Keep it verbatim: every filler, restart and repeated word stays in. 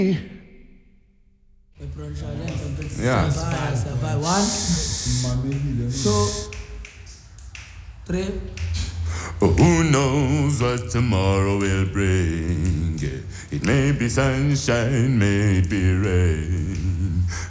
Yeah. One, two, three. Who knows what tomorrow will bring? It may be sunshine, may it be rain.